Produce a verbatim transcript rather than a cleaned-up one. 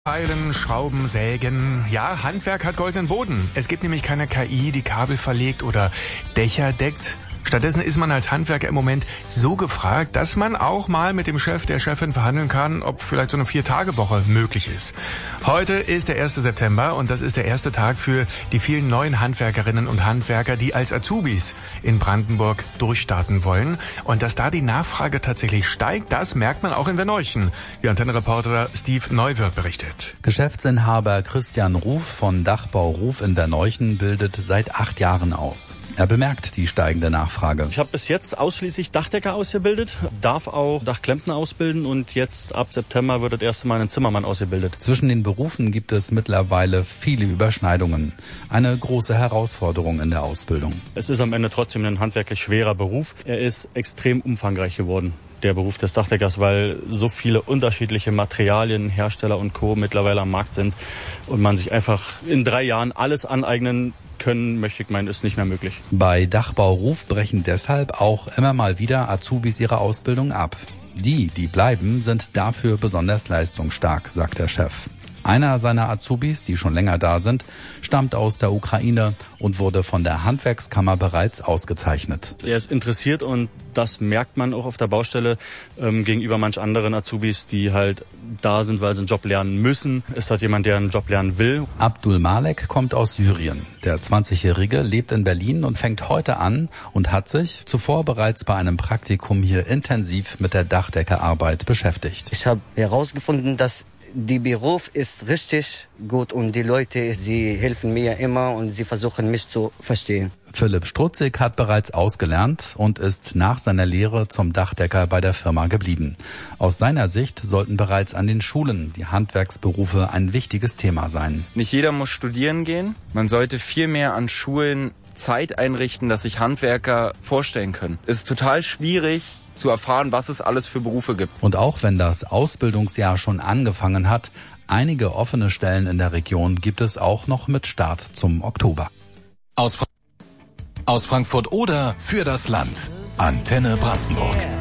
Feilen, Schrauben, Sägen. Ja, Handwerk hat goldenen Boden. Es gibt nämlich keine K I, die Kabel verlegt oder Dächer deckt. Stattdessen ist man als Handwerker im Moment so gefragt, dass man auch mal mit dem Chef, der Chefin verhandeln kann, ob vielleicht so eine Vier-Tage-Woche möglich ist. Heute ist der erste September und das ist der erste Tag für die vielen neuen Handwerkerinnen und Handwerker, die als Azubis in Brandenburg durchstarten wollen. Und dass da die Nachfrage tatsächlich steigt, das merkt man auch in Verneuchen, wie Antennenreporter Steve Neuwirth berichtet. Geschäftsinhaber Christian Ruf von Dachbau Ruf in Verneuchen bildet seit acht Jahren aus. Er bemerkt die steigende Nachfrage. Ich habe bis jetzt ausschließlich Dachdecker ausgebildet, darf auch Dachklempner ausbilden und jetzt ab September wird das erste Mal ein Zimmermann ausgebildet. Zwischen den Berufen gibt es mittlerweile viele Überschneidungen. Eine große Herausforderung in der Ausbildung. Es ist am Ende trotzdem ein handwerklich schwerer Beruf. Er ist extrem umfangreich geworden, der Beruf des Dachdeckers, weil so viele unterschiedliche Materialien, Hersteller und Co. mittlerweile am Markt sind und man sich einfach in drei Jahren alles aneignen können, möchte ich meinen, ist nicht mehr möglich. Bei Dachbau Ruf brechen deshalb auch immer mal wieder Azubis ihre Ausbildung ab. Die, die bleiben, sind dafür besonders leistungsstark, sagt der Chef. Einer seiner Azubis, die schon länger da sind, stammt aus der Ukraine und wurde von der Handwerkskammer bereits ausgezeichnet. Er ist interessiert und das merkt man auch auf der Baustelle ähm, gegenüber manch anderen Azubis, die halt da sind, weil sie einen Job lernen müssen. Ist halt jemand, der einen Job lernen will. Abdul Malek kommt aus Syrien. Der zwanzigjährige lebt in Berlin und fängt heute an und hat sich zuvor bereits bei einem Praktikum hier intensiv mit der Dachdeckerarbeit beschäftigt. Ich habe herausgefunden, dass der Beruf ist richtig gut und die Leute, sie helfen mir immer und sie versuchen mich zu verstehen. Philipp Strutzig hat bereits ausgelernt und ist nach seiner Lehre zum Dachdecker bei der Firma geblieben. Aus seiner Sicht sollten bereits an den Schulen die Handwerksberufe ein wichtiges Thema sein. Nicht jeder muss studieren gehen. Man sollte viel mehr an Schulen Zeit einrichten, dass sich Handwerker vorstellen können. Es ist total schwierig zu erfahren, was es alles für Berufe gibt. Und auch wenn das Ausbildungsjahr schon angefangen hat, einige offene Stellen in der Region gibt es auch noch mit Start zum Oktober. Aus, Fra- aus Frankfurt oder für das Land. Antenne Brandenburg.